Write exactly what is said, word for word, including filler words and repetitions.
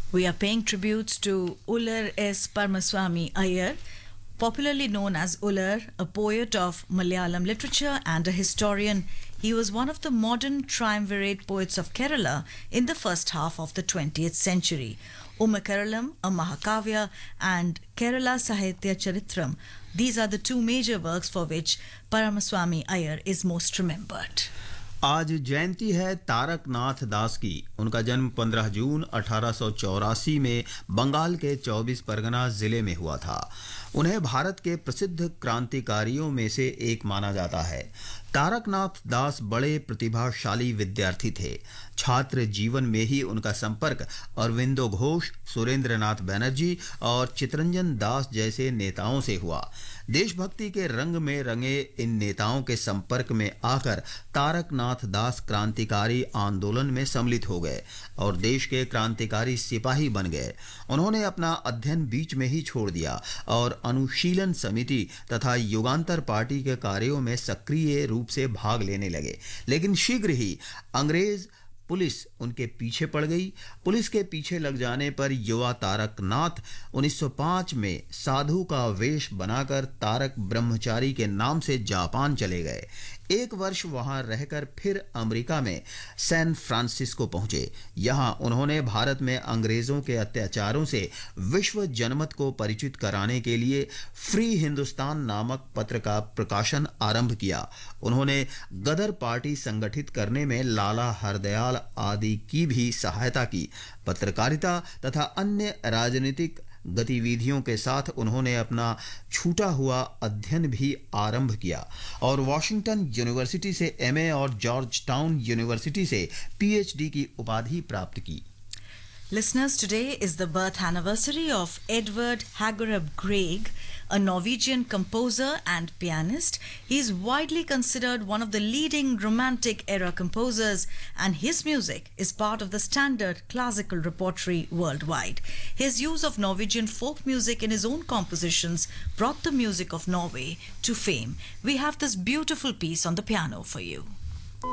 We are paying tributes to Ular S. Paramaswamy Iyer, popularly known as Ular, a poet of Malayalam literature and a historian. He was one of the modern triumvirate poets of Kerala in the first half of the twentieth century. Umakeralam, a Mahakavya, and Kerala Sahitya Charitram. These are the two major works for which Paramaswamy Iyer is most remembered. आज जयंती है तारक नाथ दास की। उनका जन्म पंद्रह जून अठारह सौ चौरासी में बंगाल के चौबीस परगना जिले में हुआ था। उन्हें भारत के प्रसिद्ध क्रांतिकारियों में से एक माना जाता है। तारक नाथ दास बड़े प्रतिभाशाली विद्यार्थी थे। छात्र जीवन में ही उनका संपर्क अरविंदो घोष, सुरेंद्र नाथ बैनर्जी और चितरंजन दास जैसे नेताओं से हुआ। देशभक्ति के रंग में रंगे इन नेताओं के संपर्क में आकर तारक नाथ दास क्रांतिकारी आंदोलन में सम्मिलित हो गए और देश के क्रांतिकारी सिपाही बन गए। उन्होंने अपना अध्ययन बीच में ही छोड़ दिया और अनुशीलन समिति तथा युगांतर पार्टी के कार्यों में सक्रिय रूप से भाग लेने लगे, लेकिन शीघ्र ही अंग्रेज पुलिस उनके पीछे पड़ गई। पुलिस के पीछे लग जाने पर युवा तारक नाथ उन्नीस सौ पाँच में साधु का वेश बनाकर तारक ब्रह्मचारी के नाम से जापान चले गए। एक वर्ष वहां रहकर फिर अमेरिका में सैन फ्रांसिस्को पहुंचे। यहां उन्होंने भारत में अंग्रेजों के अत्याचारों से विश्व जनमत को परिचित कराने के लिए फ्री हिंदुस्तान नामक पत्र का प्रकाशन आरंभ किया। उन्होंने गदर पार्टी संगठित करने में लाला हरदयाल आदि की भी सहायता की। पत्रकारिता तथा अन्य राजनीतिक गतिविधियों के साथ उन्होंने अपना छूटा हुआ अध्ययन भी आरंभ किया और वॉशिंगटन यूनिवर्सिटी से एमए और जॉर्ज टाउन यूनिवर्सिटी से पीएचडी की उपाधि प्राप्त की। Listeners, today is the birth anniversary of Edvard Hagerup Grieg, a Norwegian composer and pianist. He is widely considered one of the leading Romantic era composers, and his music is part of the standard classical repertory worldwide. His use of Norwegian folk music in his own compositions brought the music of Norway to fame. We have this beautiful piece on the piano for you.